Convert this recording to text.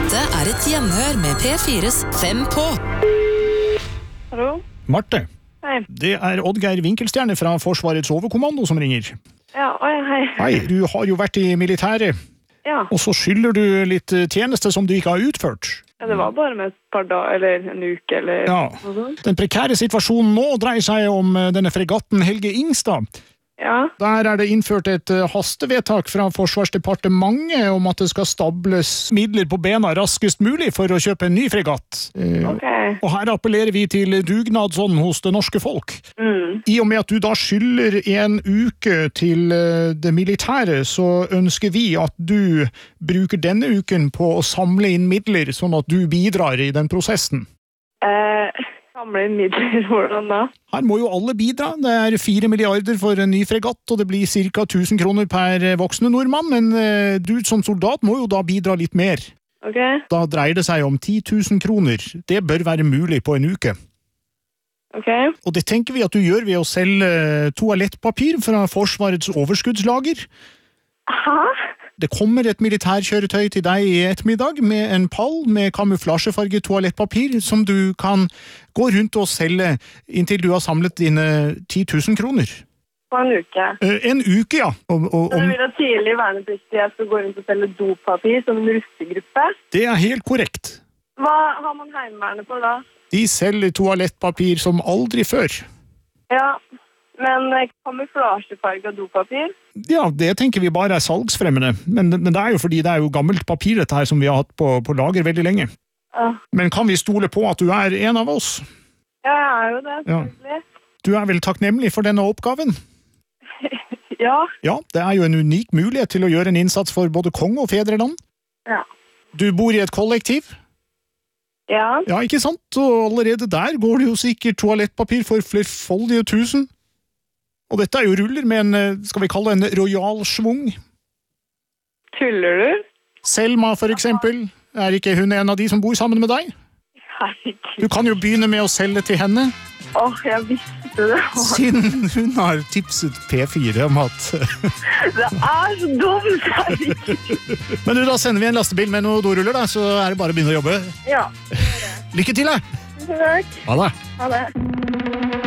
Dette et gjenhør med P4s 5 på. Hallo? Marte, Hei. det Oddgeir Winkelstjerne fra Forsvarets overkommando som ringer. Ja, hei. Hei, du har jo vært i militæret, Ja. og så skylder du litt tjeneste som du ikke har utført. Ja, det var bare med et par dager, eller en uke, eller Ja. noe sånt. Den prekære situasjonen nå dreier seg om denne fregatten Helge Ingstad. Ja, Der det innført et hastevedtak fra Forsvarsdepartementet om at det skal stables midler på bena raskest mulig for å kjøpe en ny fregatt. ok. Og her appellerer vi til dugnadsånd hos det norske folk. I og med at du da skylder en uke til det militære, så ønsker vi at du bruker denne uken på å samle inn midler, sånn at du bidrar i den prosessen. Samle inn midler, hvordan da? Her må jo alle bidra. Det 4 milliarder for en ny fregatt, og det blir ca. 1000 kroner per voksne nordmann, men du som soldat må jo da bidra litt mer. Ok, Da dreier det seg om 10 000 kroner. Det bør være mulig på en uke. ok. Og det tenker vi at du gjør ved å selge toalettpapir fra Forsvarets overskuddslager. Hæ? Det kommer et militærkjøretøy til deg i ettermiddag med en pall med kamuflasjefarget toalettpapir som du kan gå rundt og selge inntil du har samlet dine 10 000 kroner. På en uke. En uke, ja. Så det vil da tidlig vernepliktig jeg skal gå rundt og selge dopapir som en russegruppe? Det helt korrekt. Hva har man heimeværende på da? De selger toalettpapir som aldri før. Ja, men kamuflasjefarget dopapir? Ja, det tenker vi bare salgsfremmende. Men det jo fordi det jo gammelt papir dette her som vi har hatt på lager veldig lenge. Ja. Men kan vi stole på at du en av oss? Ja, jeg jo det, Ja. selvfølgelig. Du vel takknemlig for denne oppgaven? Ja. Ja, det jo en unik mulighet til å gjøre en innsats for både konge og fedreland. Ja. Du bor i et kollektiv? Ja. Ja, ikke sant? Og allerede der går det jo sikkert toalettpapir for flerfoldige 1000. Og dette jo ruller med en, skal vi kalle det en royal svung. Tuller du? Selma, for eksempel. Ikke hun en av de som bor sammen med deg? Herregud. Du kan jo begynne med å selge til henne, Åh, jeg visste det. siden hun har tipset P4 om at... Det så dumt, herregud. Men du, da sender vi en lastebil med noen doruller, da, så det bare å begynne å jobbe. Ja. Lykke til, da! Takk. Ha det! Ha det.